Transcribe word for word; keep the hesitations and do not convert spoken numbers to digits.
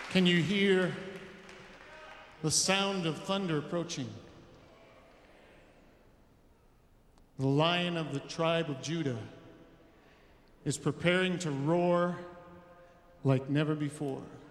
Can you hear the sound of thunder approaching? The Lion of the tribe of Judah is preparing to roar like never before.